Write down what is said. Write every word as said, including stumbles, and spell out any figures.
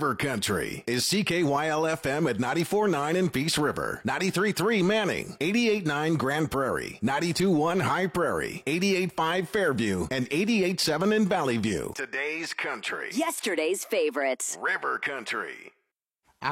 River Country is C K Y L F M at ninety-four point nine in Peace River, ninety-three point three Manning, eighty-eight point nine Grand Prairie, ninety-two point one High Prairie, eighty-eight point five Fairview, and eighty-eight point seven in Valley View. Today's country. Yesterday's favorites. River Country.